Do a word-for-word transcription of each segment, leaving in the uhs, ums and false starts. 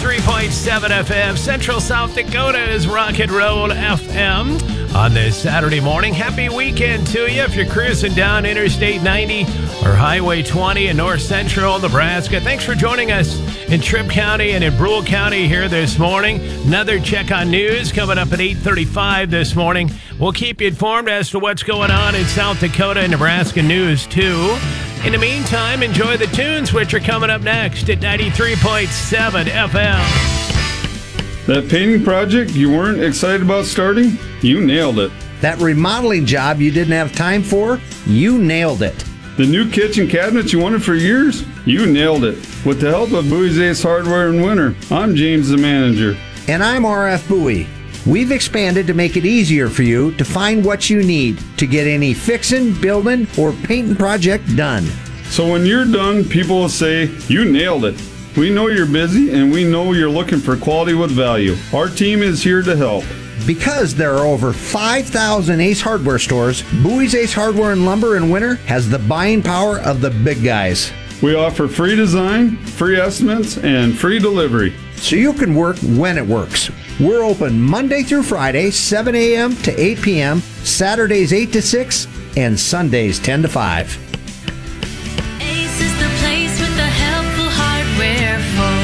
ninety-three point seven F M, Central South Dakota's Rock and Roll F M. On this Saturday morning, happy weekend to you. If you're cruising down Interstate ninety or Highway twenty in north central Nebraska, thanks for joining us in Tripp County and in Brule County here this morning. Another check on news coming up at eight thirty-five this morning. We'll keep you informed as to what's going on in South Dakota and Nebraska news, too. In the meantime, enjoy the tunes, which are coming up next at ninety-three point seven F M. That painting project you weren't excited about starting? You nailed it. That remodeling job you didn't have time for? You nailed it. The new kitchen cabinets you wanted for years? You nailed it. With the help of Bowie's Ace Hardware in Winter, I'm James, the manager. And I'm R F Bowie. We've expanded to make it easier for you to find what you need to get any fixin', building, or painting project done. So when you're done, people will say, you nailed it. We know you're busy and we know you're looking for quality with value. Our team is here to help. Because there are over five thousand Ace Hardware stores, Bowie's Ace Hardware and Lumber in Winter has the buying power of the big guys. We offer free design, free estimates, and free delivery. So you can work when it works. We're open Monday through Friday, seven a.m. to eight p.m., Saturdays eight to six, and Sundays ten to five. Ace is the place with the helpful hardware,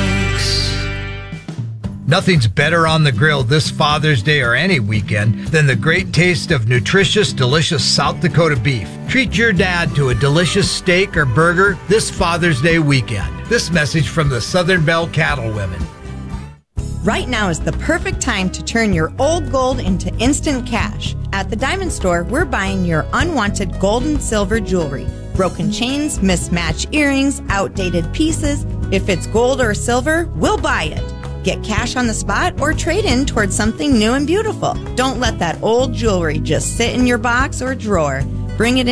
folks. Nothing's better on the grill this Father's Day or any weekend than the great taste of nutritious, delicious South Dakota beef. Treat your dad to a delicious steak or burger this Father's Day weekend. This message from the Southern Belle Cattle Women. Right now is the perfect time to turn your old gold into instant cash. At the Diamond Store, we're buying your unwanted gold and silver jewelry. Broken chains, mismatched earrings, outdated pieces. If it's gold or silver, we'll buy it. Get cash on the spot or trade in towards something new and beautiful. Don't let that old jewelry just sit in your box or drawer. Bring it in.